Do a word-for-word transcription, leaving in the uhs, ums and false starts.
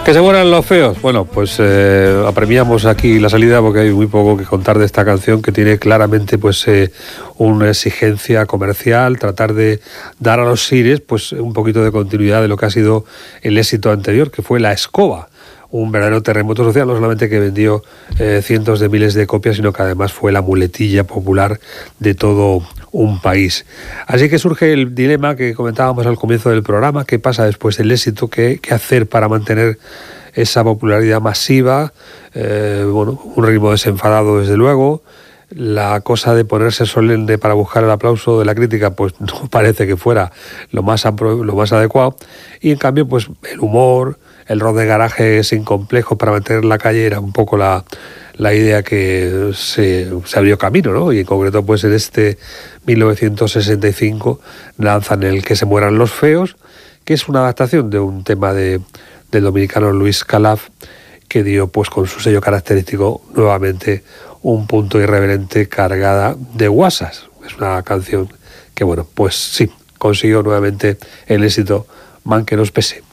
Que se mueran los feos. Bueno, pues eh, apremiamos aquí la salida porque hay muy poco que contar de esta canción, que tiene claramente pues eh, una exigencia comercial, tratar de dar a los sires pues un poquito de continuidad de lo que ha sido el éxito anterior, que fue La Escoba. Un verdadero terremoto social, no solamente que vendió eh, cientos de miles de copias, sino que además fue la muletilla popular de todo un país. Así que surge el dilema que comentábamos al comienzo del programa: ¿qué pasa después del éxito? ¿Qué, qué hacer para mantener esa popularidad masiva? Eh, bueno, un ritmo desenfadado, desde luego. La cosa de ponerse solemne para buscar el aplauso de la crítica, pues no parece que fuera lo más, apro- lo más adecuado. Y en cambio, pues el humor, el rock de garaje sin complejos para mantener la calle era un poco la, la idea que se, se abrió camino, ¿no? Y en concreto, pues en este mil novecientos sesenta y cinco lanzan el Que se mueran los feos, que es una adaptación de un tema de, del dominicano Luis Calaf, que dio pues con su sello característico nuevamente un punto irreverente cargada de guasas. Es una canción que, bueno, pues sí, consiguió nuevamente el éxito, man que nos pese.